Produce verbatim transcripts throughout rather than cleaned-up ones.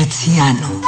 Hertziano.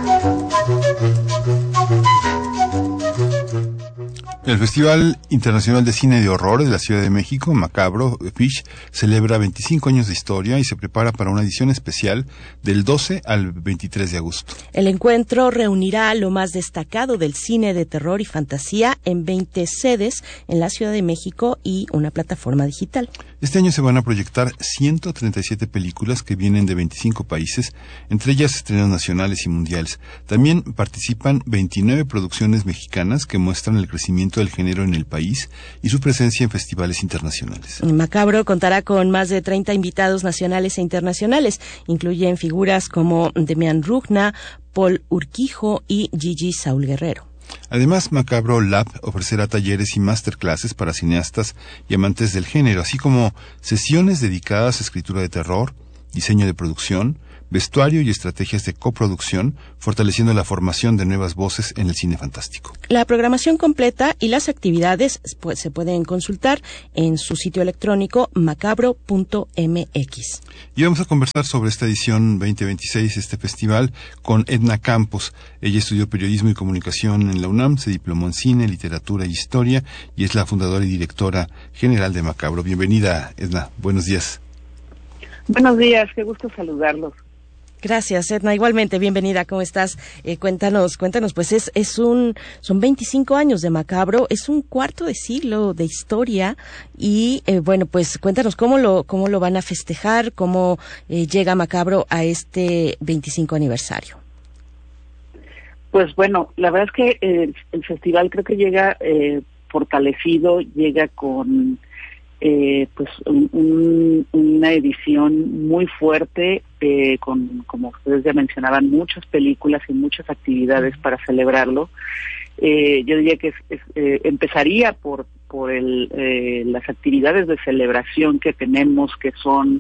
El Festival Internacional de Cine de Horror de la Ciudad de México, Macabro Fish, celebra veinticinco años de historia y se prepara para una edición especial del doce al veintitrés de agosto. El encuentro reunirá lo más destacado del cine de terror y fantasía en veinte sedes en la Ciudad de México y una plataforma digital. Este año se van a proyectar ciento treinta y siete películas que vienen de veinticinco países, entre ellas estrenos nacionales y mundiales. También participan veintinueve producciones mexicanas que muestran el crecimiento del género en el país y su presencia en festivales internacionales. Macabro contará con más de treinta invitados nacionales e internacionales. Incluyen figuras como Demian Rugna, Paul Urquijo y Gigi Saúl Guerrero. Además, Macabro Lab ofrecerá talleres y masterclasses para cineastas y amantes del género, así como sesiones dedicadas a escritura de terror, diseño de producción, vestuario y estrategias de coproducción, fortaleciendo la formación de nuevas voces en el cine fantástico. La programación completa y las actividades pues, se pueden consultar en su sitio electrónico macabro punto m x. Y vamos a conversar sobre esta edición veinte veintiséis, este festival, con Edna Campos. Ella estudió periodismo y comunicación en la UNAM, se diplomó en cine, literatura y historia y es la fundadora y directora general de Macabro. Bienvenida, Edna. Buenos días. Buenos días, qué gusto saludarlos. Gracias, Edna. Igualmente, bienvenida. ¿Cómo estás? Eh, cuéntanos, cuéntanos. Pues es es un son veinticinco años de Macabro, es un cuarto de siglo de historia y eh, bueno, pues cuéntanos cómo lo cómo lo van a festejar, cómo eh, llega Macabro a este veinticinco aniversario. Pues bueno, la verdad es que eh, el festival creo que llega eh, fortalecido, llega con Eh, pues un, un, una edición muy fuerte, eh, con, como ustedes ya mencionaban, muchas películas y muchas actividades para celebrarlo. Eh, yo diría que es, es, eh, empezaría por por el, eh, las actividades de celebración que tenemos, que son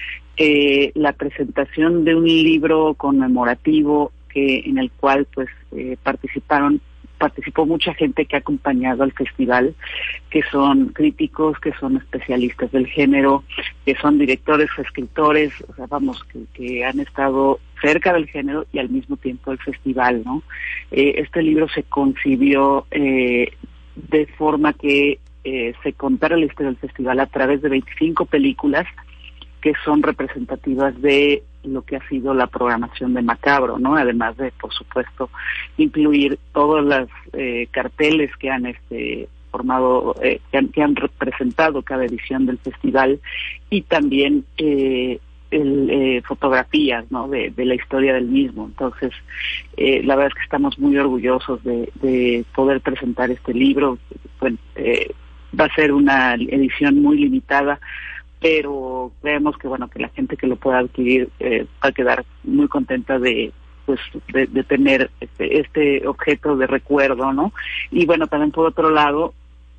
eh, la presentación de un libro conmemorativo que en el cual pues eh, participaron participó mucha gente que ha acompañado al festival, que son críticos, que son especialistas del género, que son directores, escritores, o sea, vamos, que, que han estado cerca del género y al mismo tiempo del festival, ¿no? Eh, este libro se concibió eh, de forma que eh, se contara la historia del festival a través de veinticinco películas que son representativas de lo que ha sido la programación de Macabro, ¿no? Además de, por supuesto, incluir todos los eh, carteles que han este formado, eh, que, han, que han representado cada edición del festival y también eh, el, eh, fotografías, ¿no? De, de la historia del mismo. Entonces, eh, la verdad es que estamos muy orgullosos de, de poder presentar este libro. Bueno, eh, va a ser una edición muy limitada, pero creemos que bueno que la gente que lo pueda adquirir eh, va a quedar muy contenta de pues de, de tener este, este objeto de recuerdo, ¿no? Y bueno, también por otro lado,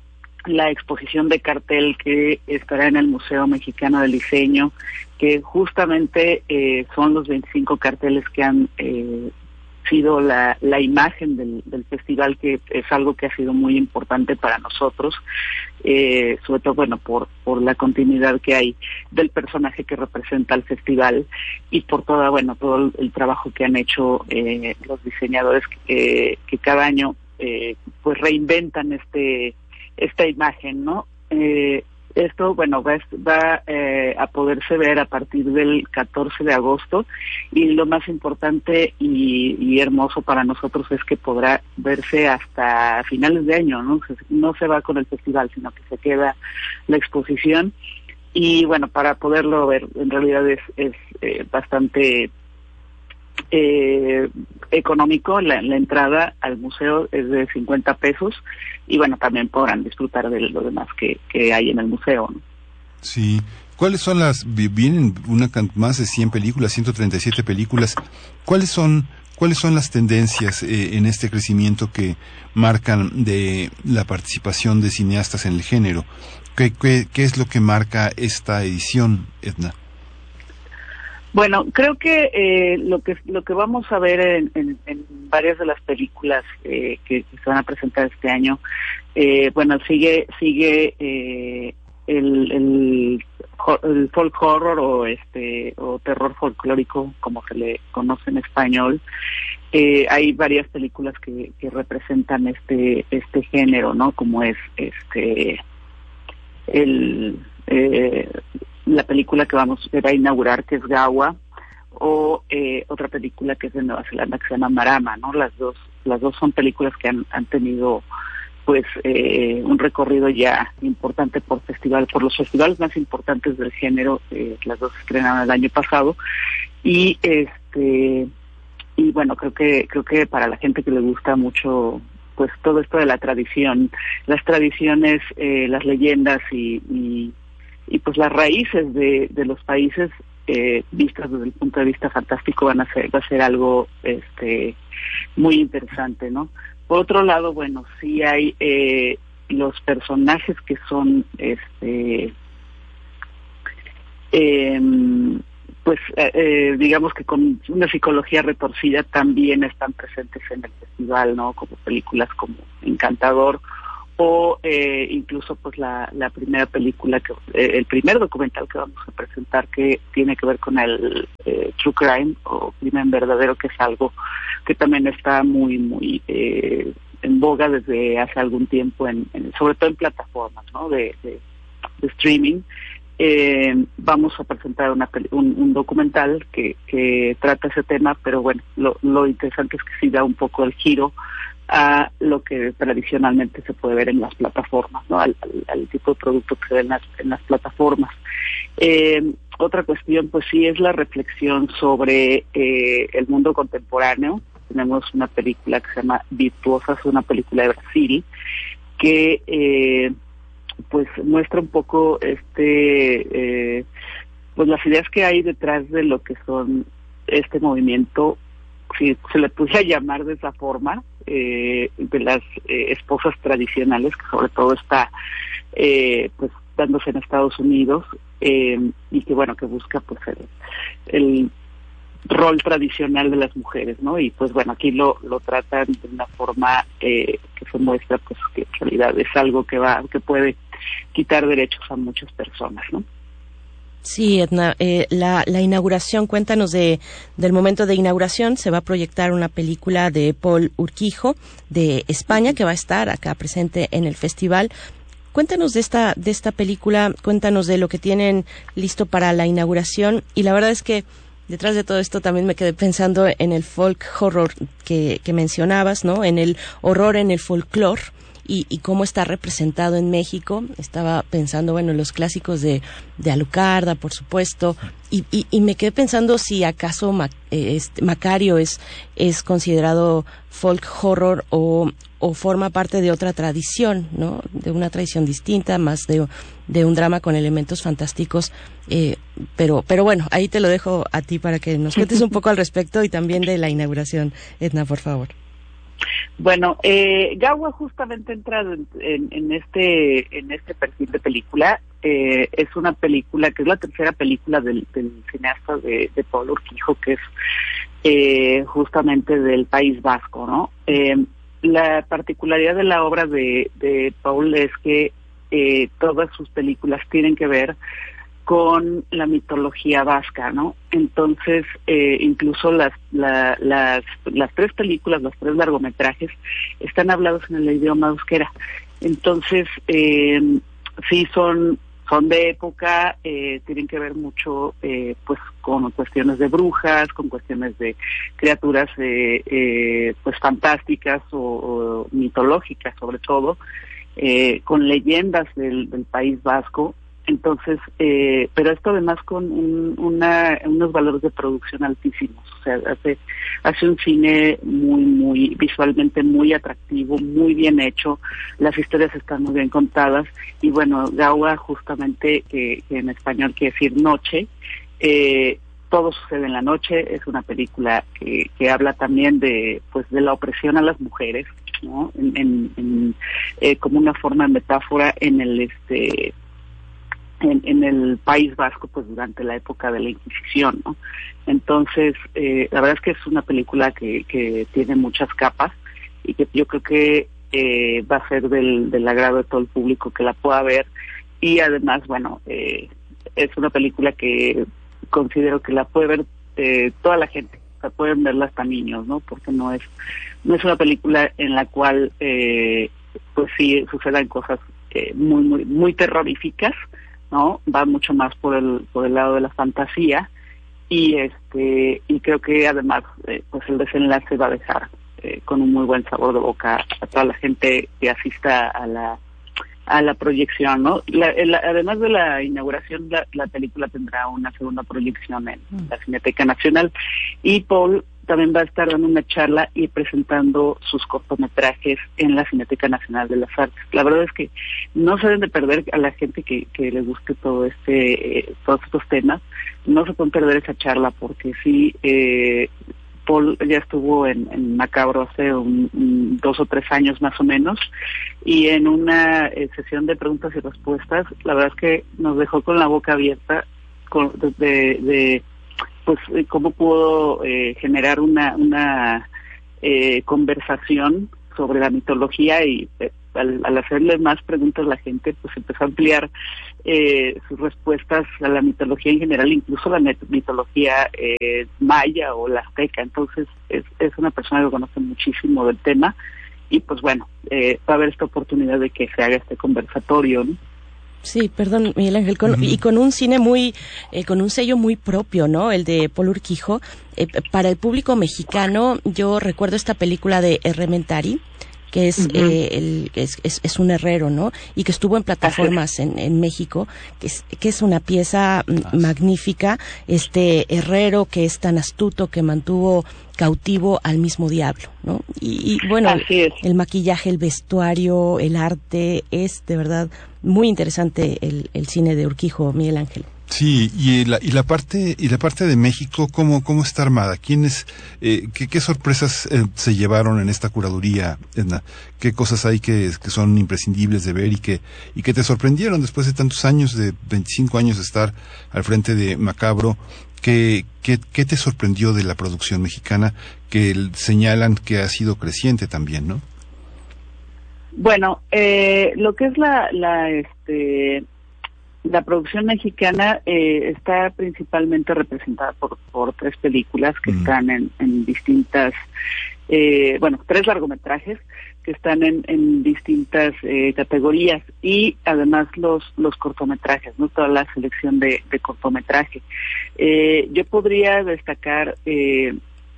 la exposición de cartel que estará en el Museo Mexicano del Diseño, que justamente eh, son los veinticinco carteles que han eh, sido la, la imagen del, del festival, que es algo que ha sido muy importante para nosotros, eh, sobre todo, bueno, por, por la continuidad que hay del personaje que representa al festival y por toda, bueno, todo el, el trabajo que han hecho eh, los diseñadores eh, que cada año eh, pues reinventan este esta imagen, ¿no? Eh, Esto, bueno, va, va eh, a poderse ver a partir del catorce de agosto y lo más importante y, y hermoso para nosotros es que podrá verse hasta finales de año, ¿no? No se va con el festival, sino que se queda la exposición y, bueno, para poderlo ver, en realidad es, es eh, bastante eh, económico. La, la entrada al museo es de cincuenta pesos y bueno, también podrán disfrutar de lo demás que, que hay en el museo, ¿no? Sí. ¿Cuáles son las, vienen una más de cien películas, ciento treinta y siete películas, cuáles son cuáles son las tendencias eh, en este crecimiento que marcan de la participación de cineastas en el género? ¿Qué, qué, qué es lo que marca esta edición, Edna? Bueno, creo que eh, lo que lo que vamos a ver en, en, en varias de las películas eh, que, que se van a presentar este año, eh, bueno, sigue sigue eh, el, el el folk horror o este o terror folclórico, como se le conoce en español. Eh, hay varias películas que, que representan este este género, ¿no? Como es este el eh, la película que vamos a inaugurar, que es Gawa, o eh, otra película que es de Nueva Zelanda, que se llama Marama, ¿no? Las dos las dos son películas que han, han tenido pues eh, un recorrido ya importante por festival, por los festivales más importantes del género. Eh, las dos se estrenaron el año pasado y este y bueno, creo que creo que para la gente que le gusta mucho pues todo esto de la tradición, las tradiciones, eh, las leyendas y, y y pues las raíces de, de los países eh, vistas desde el punto de vista fantástico van a ser va a ser algo este muy interesante, ¿no? Por otro lado, bueno, sí hay eh, los personajes que son, este, eh, pues, eh, digamos que con una psicología retorcida también están presentes en el festival, ¿no? Como películas como Encantador o eh, incluso pues la, la primera película, que eh, el primer documental que vamos a presentar, que tiene que ver con el eh, True Crime o Crimen Verdadero, que es algo que también está muy, muy eh, en boga desde hace algún tiempo, en, en sobre todo en plataformas, ¿no? de, de, de streaming. Eh, vamos a presentar una, un, un documental que, que trata ese tema, pero bueno, lo, lo interesante es que sí da un poco el giro a lo que tradicionalmente se puede ver en las plataformas, ¿no? Al, al, al tipo de producto que se ve en las, en las plataformas. Eh, otra cuestión, pues sí, es la reflexión sobre eh, el mundo contemporáneo. Tenemos una película que se llama Virtuosas, una película de Brasil, que eh, pues muestra un poco este eh, pues las ideas que hay detrás de lo que son este movimiento, si se le pudiera llamar de esa forma, eh, de las eh, esposas tradicionales, que sobre todo está eh, pues dándose en Estados Unidos, eh, y que bueno, que busca pues el, el rol tradicional de las mujeres, ¿no? Y pues bueno, aquí lo lo tratan de una forma eh, que se muestra pues que en realidad es algo que va que puede quitar derechos a muchas personas, ¿no? Sí, Edna, eh, la, la inauguración, cuéntanos de del momento de inauguración. Se va a proyectar una película de Paul Urquijo, de España, que va a estar acá presente en el festival. Cuéntanos de esta de esta película, cuéntanos de lo que tienen listo para la inauguración. Y la verdad es que detrás de todo esto también me quedé pensando en el folk horror que, que mencionabas, ¿no? En el horror, en el folclore. Y, y cómo está representado en México. Estaba pensando, bueno, en los clásicos de, de Alucarda, por supuesto, y, y, y me quedé pensando si acaso Mac, eh, este, Macario es, es considerado folk horror o, o forma parte de otra tradición, ¿no? De una tradición distinta, más de, de un drama con elementos fantásticos, eh, pero, pero bueno, ahí te lo dejo a ti para que nos cuentes un poco al respecto y también de la inauguración, Edna, por favor. Bueno, eh, Gawa justamente entra en, en, en este en este perfil de película. Eh, es una película que es la tercera película del, del cineasta de, de Paul Urquijo, que es eh, justamente del País Vasco, ¿no? Eh, la particularidad de la obra de, de Paul es que eh, todas sus películas tienen que ver con la mitología vasca, ¿no? Entonces, eh, incluso las, la, las las tres películas, los tres largometrajes, están hablados en el idioma euskera. Entonces, eh, sí son son de época, eh, tienen que ver mucho, eh, pues, con cuestiones de brujas, con cuestiones de criaturas, eh, eh, pues, fantásticas o, o mitológicas, sobre todo, eh, con leyendas del, del País Vasco. Entonces, eh, pero esto además con un, una, unos valores de producción altísimos. O sea, hace, hace un cine muy, muy, visualmente muy atractivo, muy bien hecho. Las historias están muy bien contadas. Y bueno, Gawa justamente, que, que en español quiere decir noche, eh, todo sucede en la noche. Es una película que, que habla también de, pues, de la opresión a las mujeres, ¿no? En, en, en eh, como una forma de metáfora en el, este, En, en el País Vasco, pues durante la época de la Inquisición, ¿no? Entonces, eh, la verdad es que es una película que, que tiene muchas capas y que yo creo que eh, va a ser del, del agrado de todo el público que la pueda ver. Y además, bueno, eh, es una película que considero que la puede ver eh, toda la gente, o sea, pueden verla hasta niños, ¿no? Porque no es no es una película en la cual eh, pues sí sucedan cosas eh, muy muy muy terroríficas, ¿no? Va mucho más por el por el lado de la fantasía y este y creo que además eh, pues el desenlace va a dejar eh, con un muy buen sabor de boca a toda la gente que asista a la a la proyección, ¿no? La, la, además de la inauguración, la, la película tendrá una segunda proyección en mm. la Cineteca Nacional y Paul también va a estar dando una charla y presentando sus cortometrajes en la Cineteca Nacional de las Artes. La verdad es que no se deben de perder a la gente que, que le guste todo este eh, todos estos temas, no se pueden perder esa charla porque sí, eh, Paul ya estuvo en, en Macabro hace un, un, dos o tres años más o menos y en una eh, sesión de preguntas y respuestas, la verdad es que nos dejó con la boca abierta con, de, de, de pues cómo pudo eh, generar una una eh, conversación sobre la mitología y eh, al, al hacerle más preguntas a la gente, pues empezó a ampliar eh, sus respuestas a la mitología en general, incluso la mitología eh, maya o la azteca. Entonces es, es una persona que conoce muchísimo del tema y pues bueno, eh, va a haber esta oportunidad de que se haga este conversatorio, ¿no? Sí, perdón, Miguel Ángel, con, uh-huh. y con un cine muy, eh, con un sello muy propio, ¿no? El de Paul Urquijo. Eh, para el público mexicano, yo recuerdo esta película de Herrementari, que es, uh-huh. eh, el, es, es, es un herrero, ¿no? Y que estuvo en plataformas en, en México, que es, que es una pieza uh-huh. magnífica, este herrero que es tan astuto que mantuvo cautivo al mismo diablo, ¿no? Y, y bueno, el, el maquillaje, el vestuario, el arte, es de verdad muy interesante el, el cine de Urquijo, Miguel Ángel. Sí, y la, y la parte y la parte de México, ¿cómo cómo está armada? ¿Quiénes, eh, qué, qué sorpresas eh, se llevaron en esta curaduría, Edna? ¿Qué cosas hay que, que son imprescindibles de ver y que y que te sorprendieron después de tantos años, de veinticinco años de estar al frente de Macabro? ¿Qué, qué, qué te sorprendió de la producción mexicana que señalan que ha sido creciente también, no? Bueno, eh, lo que es la la este la producción mexicana eh, está principalmente representada por por tres películas que mm. están en, en distintas eh, bueno tres largometrajes que están en, en distintas eh, categorías y además los los cortometrajes, no toda la selección de, de cortometraje. Eh, yo podría destacar eh,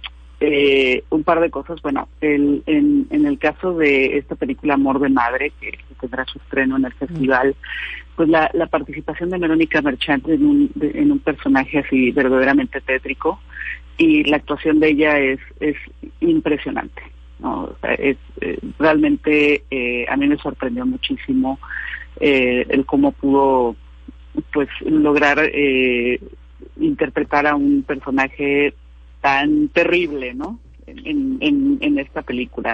eh, un par de cosas. Bueno, el, en, en el caso de esta película Amor de Madre, que, que tendrá su estreno en el festival, pues la, la participación de Verónica Merchant en un, de, en un personaje así verdaderamente tétrico y la actuación de ella es, es impresionante, ¿no? O sea, es, eh, realmente eh, a mí me sorprendió muchísimo eh, el cómo pudo pues lograr eh, interpretar a un personaje tan terrible, ¿no? En, en, en esta película.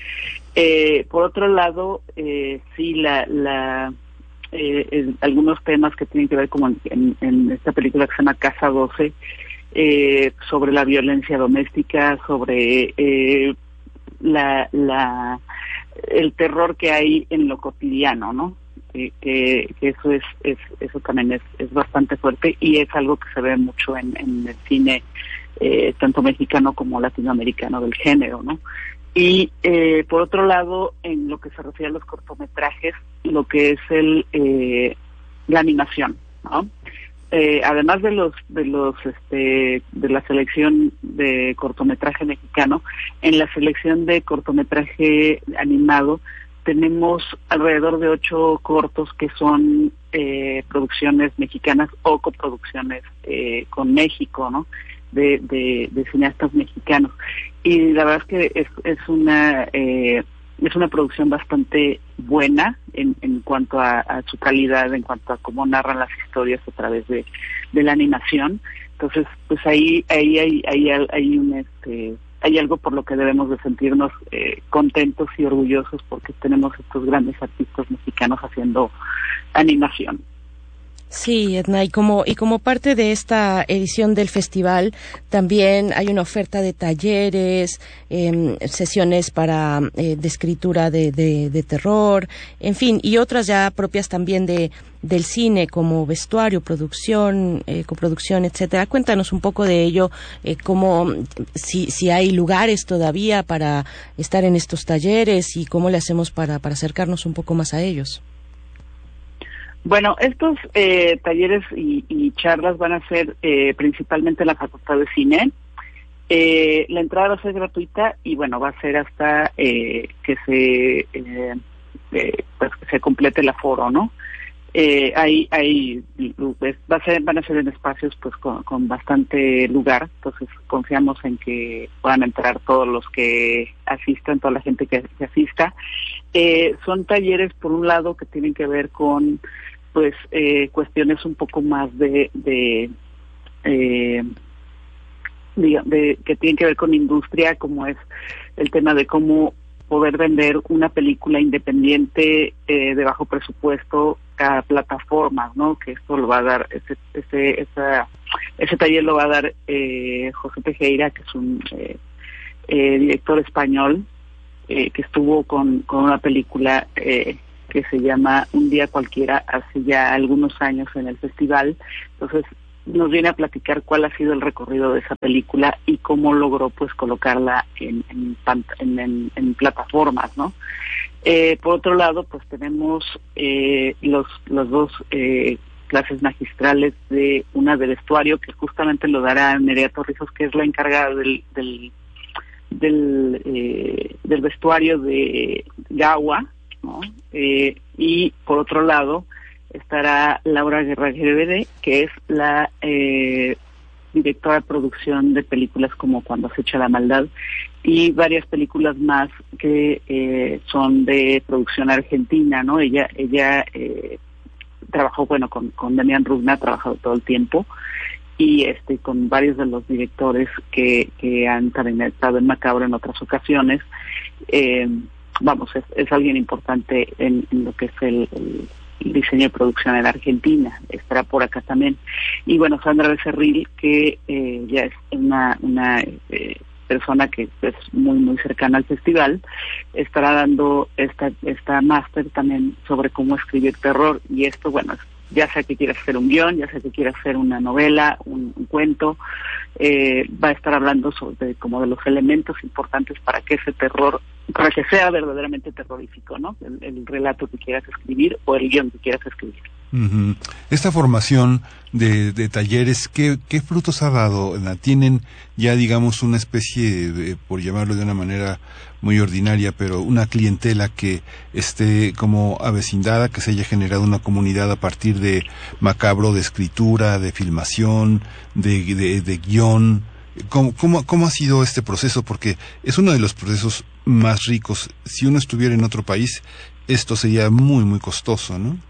Eh, por otro lado, eh, sí, la, la eh, eh, algunos temas que tienen que ver como en, en, en esta película que se llama Casa doce, eh, sobre la violencia doméstica, sobre eh, la, la el terror que hay en lo cotidiano, ¿no? Eh, que, que eso es, es eso también es, es bastante fuerte y es algo que se ve mucho en, en el cine eh, tanto mexicano como latinoamericano del género, ¿no? Y eh, por otro lado, en lo que se refiere a los cortometrajes, lo que es el eh, la animación, ¿no? Eh, además de los de los este de la selección de cortometraje mexicano, en la selección de cortometraje animado tenemos alrededor de ocho cortos que son eh, producciones mexicanas o coproducciones eh, con México, ¿no? De, de, de cineastas mexicanos, y la verdad es que es, es una eh, es una producción bastante buena en, en cuanto a, a su calidad, en cuanto a cómo narran las historias a través de, de la animación. Entonces, pues ahí ahí hay hay, hay un este hay algo por lo que debemos de sentirnos eh, contentos y orgullosos porque tenemos estos grandes artistas mexicanos haciendo animación. Sí, Edna, y como, y como parte de esta edición del festival, también hay una oferta de talleres, eh, sesiones para eh, de escritura de, de, de terror, en fin, y otras ya propias también de del cine, como vestuario, producción, eh, coproducción, etcétera. Cuéntanos un poco de ello, eh, cómo, si, si hay lugares todavía para estar en estos talleres y cómo le hacemos para, para acercarnos un poco más a ellos. Bueno, estos eh, talleres y, y charlas van a ser eh, principalmente en la Facultad de Cine. Eh, la entrada va a ser gratuita y bueno, va a ser hasta eh, que se eh, eh, pues que se complete el aforo, ¿no? Eh, hay, hay, pues, va a ser, van a ser en espacios pues con, con bastante lugar, entonces confiamos en que puedan entrar todos los que asistan, toda la gente que, que asista. Eh, son talleres, por un lado, que tienen que ver con pues eh, cuestiones un poco más de, de, eh, de, de que tienen que ver con industria, como es el tema de cómo poder vender una película independiente eh, de bajo presupuesto a plataformas, ¿no? Que esto lo va a dar, ese ese esa, ese taller lo va a dar eh, José Tejera, que es un eh, eh, director español eh, que estuvo con, con una película eh, que se llama Un día cualquiera hace ya algunos años en el festival. Entonces nos viene a platicar cuál ha sido el recorrido de esa película y cómo logró pues colocarla en en, en, en, en plataformas, ¿no? Eh, por otro lado, pues tenemos eh, los los dos eh, clases magistrales, de una de vestuario que justamente lo dará Nerea Torrijos, que es la encargada del del del, eh, del vestuario de Gawa, ¿no? Eh, y por otro lado estará Laura Guerra Guevede, que es la eh, directora de producción de películas como Cuando acecha la maldad y varias películas más que eh, son de producción argentina, ¿no? Ella ella eh, trabajó, bueno, con, con Damián Rugna, ha trabajado todo el tiempo, y este con varios de los directores que, que han también estado en Macabro en otras ocasiones. Eh, vamos, es, es alguien importante en, en lo que es el, el el diseño de producción en Argentina, estará por acá también. Y bueno, Sandra Becerril, que eh, ya es una una eh, persona que es muy muy cercana al festival, estará dando esta esta máster también sobre cómo escribir terror. Y esto, bueno, ya sea que quieras hacer un guión, ya sea que quieras hacer una novela, un, un cuento, eh, va a estar hablando sobre como de los elementos importantes para que ese terror, para que sea verdaderamente terrorífico, ¿no? El, el relato que quieras escribir o el guión que quieras escribir. Uh-huh. Esta formación de, de talleres, ¿qué, ¿qué frutos ha dado? ¿Tienen ya, digamos, una especie de, por llamarlo de una manera muy ordinaria, pero una clientela que esté como avecindada, que se haya generado una comunidad a partir de Macabro, de escritura, de filmación, de, de, de guión? ¿Cómo, cómo, ¿Cómo ha sido este proceso? Porque es uno de los procesos más ricos. Si uno estuviera en otro país, esto sería muy, muy costoso, ¿no?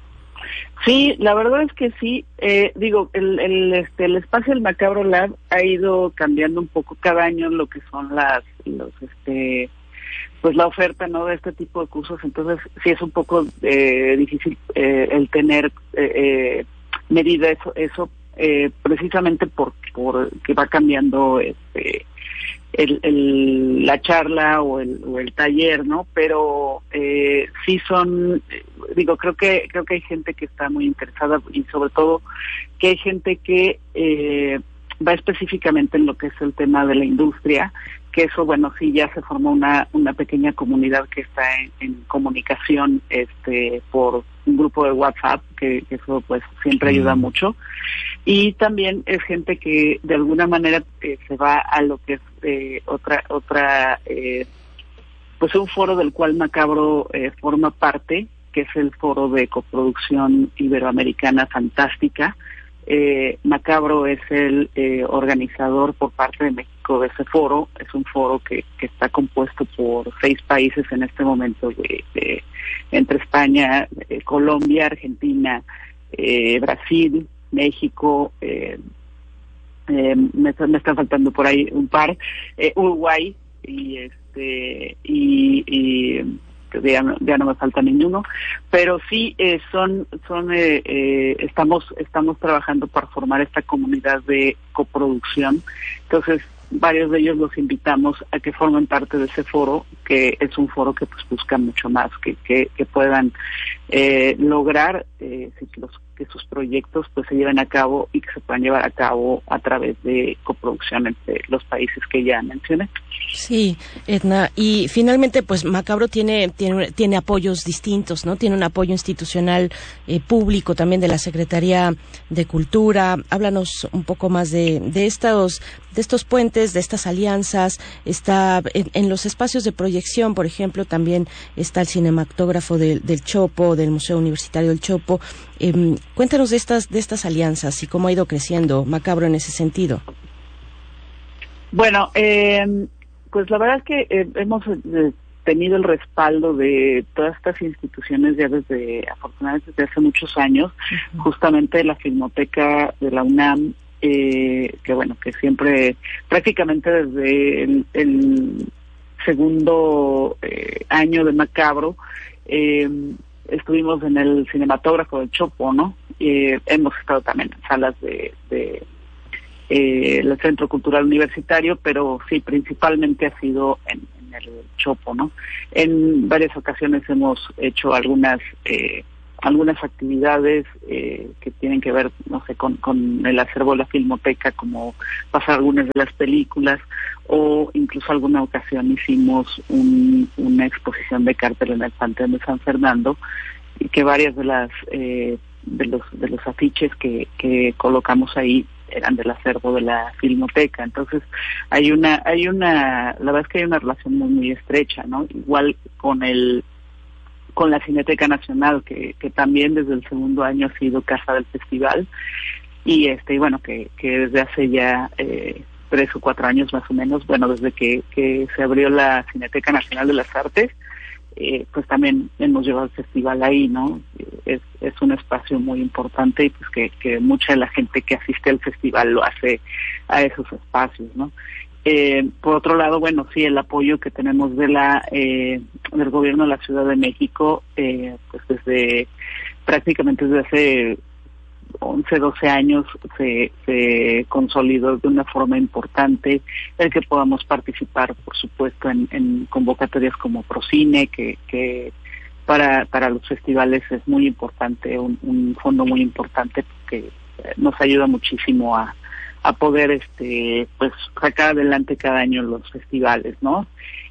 Sí, la verdad es que sí. Eh, digo, el, el, este, el espacio del Macabro Lab ha ido cambiando un poco cada año lo que son las, los, este, pues la oferta, ¿no? De este tipo de cursos. Entonces, sí es un poco eh, difícil eh, el tener eh, eh, medida eso, eso eh, precisamente por, por que va cambiando este. El, el, la charla o el, o el taller, ¿no? Pero eh, sí son, digo, creo que creo que hay gente que está muy interesada y sobre todo que hay gente que eh, va específicamente en lo que es el tema de la industria, que eso, bueno, sí ya se formó una una pequeña comunidad que está en, en comunicación este por un grupo de WhatsApp, que, que eso pues siempre ayuda mucho. Y también es gente que de alguna manera eh, se va a lo que es eh, otra, otra eh, pues un foro del cual Macabro eh, forma parte, que es el foro de coproducción iberoamericana fantástica. Eh, Macabro es el eh, organizador por parte de México de ese foro. Es un foro que, que está compuesto por seis países en este momento, de, de, entre España, eh, Colombia, Argentina, eh, Brasil, México, eh, eh, me, me están faltando por ahí un par, eh, Uruguay y este y, y este, ya, no, ya no me falta ninguno, pero sí eh, son, son eh, eh, estamos, estamos trabajando para formar esta comunidad de coproducción. Entonces, varios de ellos los invitamos a que formen parte de ese foro, que es un foro que pues busca mucho más, que, que, que puedan eh, lograr eh, si los, que sus proyectos pues se lleven a cabo y que se puedan llevar a cabo a través de coproducción entre los países que ya mencioné. Sí, Edna, y finalmente pues Macabro tiene tiene tiene apoyos distintos, ¿no? Tiene un apoyo institucional eh, público también de la Secretaría de Cultura. Háblanos un poco más de de estos de estos puentes, de estas alianzas. Está en, en los espacios de proyección, por ejemplo, también está el cinematógrafo del, del Chopo, del Museo Universitario del Chopo. Eh, cuéntanos de estas de estas alianzas y cómo ha ido creciendo Macabro en ese sentido. Bueno, eh, pues la verdad es que eh, hemos eh, tenido el respaldo de todas estas instituciones ya desde, afortunadamente, desde hace muchos años. Uh-huh. Justamente la Filmoteca de la UNAM, eh, que bueno, que siempre, prácticamente desde el, el segundo eh, año de Macabro, eh, estuvimos en el cinematógrafo del Chopo, ¿no? Eh, hemos estado también en salas de... de Eh, el Centro Cultural Universitario, pero sí, principalmente ha sido en, en el Chopo, ¿no? En varias ocasiones hemos hecho algunas eh, algunas actividades eh, que tienen que ver, no sé, con, con el acervo de la Filmoteca, como pasar algunas de las películas, o incluso alguna ocasión hicimos un, una exposición de cartel en el Panteón de San Fernando, y que varias de las eh, de los de los afiches que, que colocamos ahí eran del acervo de la Filmoteca. Entonces hay una hay una la verdad es que hay una relación muy muy estrecha, ¿no? Igual con el con la Cineteca Nacional, que que también desde el segundo año ha sido casa del festival, y este y bueno que que desde hace ya eh, tres o cuatro años más o menos, bueno, desde que que se abrió la Cineteca Nacional de las Artes, Eh, pues también hemos llevado el festival ahí, ¿no? Es, es un espacio muy importante, y pues que, que mucha de la gente que asiste al festival lo hace a esos espacios, ¿no? Eh, por otro lado, bueno, sí, el apoyo que tenemos de la eh, del gobierno de la Ciudad de México, eh, pues desde prácticamente desde hace once, doce años se, se consolidó de una forma importante el que podamos participar, por supuesto, en, en convocatorias como Procine, que, que para, para los festivales es muy importante, un, un fondo muy importante, que nos ayuda muchísimo a, a poder este pues sacar adelante cada año los festivales, ¿no?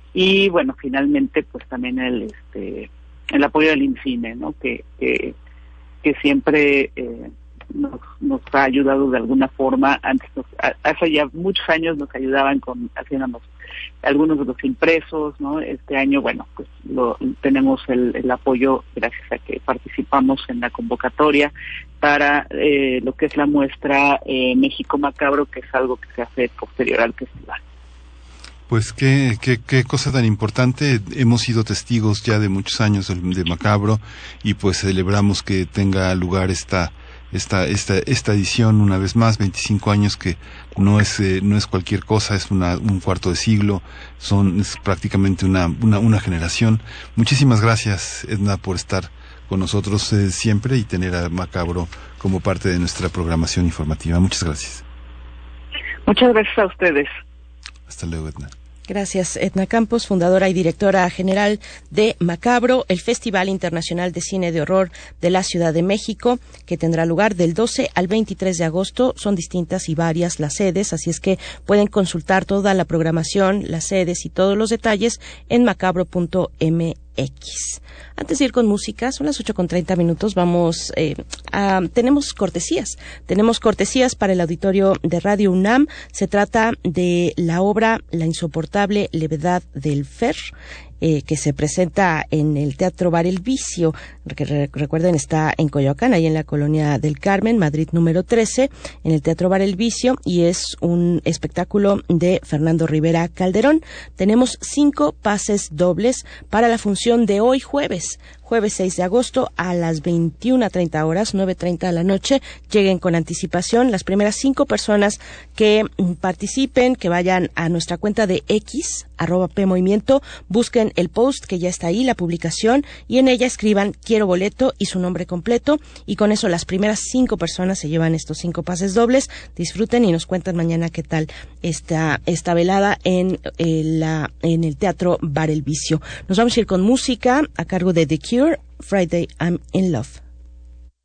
Y bueno, finalmente pues también el este el apoyo del INCINE, ¿no? Que, que, que siempre eh, Nos, nos ha ayudado de alguna forma. Antes, nos, hace ya muchos años nos ayudaban con haciéndonos algunos de los impresos, ¿no? Este año, bueno, pues lo, tenemos el, el apoyo gracias a que participamos en la convocatoria para eh, lo que es la muestra eh, México Macabro, que es algo que se hace posterior al festival. Pues qué, qué, qué cosa tan importante. Hemos sido testigos ya de muchos años de, de Macabro, y pues celebramos que tenga lugar esta esta esta esta edición una vez más. Veinticinco años, que no es eh, no es cualquier cosa, es una un cuarto de siglo, son es prácticamente una una una generación. Muchísimas gracias, Edna, por estar con nosotros eh, siempre, y tener a Macabro como parte de nuestra programación informativa. Muchas gracias. Muchas gracias a ustedes. Hasta luego, Edna. Gracias, Edna Campos, fundadora y directora general de Macabro, el Festival Internacional de Cine de Horror de la Ciudad de México, que tendrá lugar del doce al veintitrés de agosto. Son distintas y varias las sedes, así es que pueden consultar toda la programación, las sedes y todos los detalles en macabro punto m x. Antes de ir con música, son las ocho con treinta minutos, vamos eh, a, tenemos cortesías, tenemos cortesías para el auditorio de Radio UNAM. Se trata de la obra La insoportable levedad del Fer, eh, que se presenta en el Teatro Bar El Vicio, que re- recuerden está en Coyoacán, ahí en la Colonia del Carmen, Madrid número trece, en el Teatro Bar El Vicio, y es un espectáculo de Fernando Rivera Calderón. Tenemos cinco pases dobles para la función de hoy jueves, jueves seis de agosto a las veintiuna treinta horas, nueve treinta de la noche. Lleguen con anticipación. Las primeras cinco personas que mm, participen, que vayan a nuestra cuenta de X, arroba P Movimiento, busquen el post que ya está ahí, la publicación, y en ella escriban quiero boleto y su nombre completo, y con eso las primeras cinco personas se llevan estos cinco pases dobles. Disfruten y nos cuentan mañana qué tal esta, esta velada en, eh, la, en el Teatro Bar El Vicio. Nos vamos a ir con música a cargo de The Cure, Friday I'm in Love.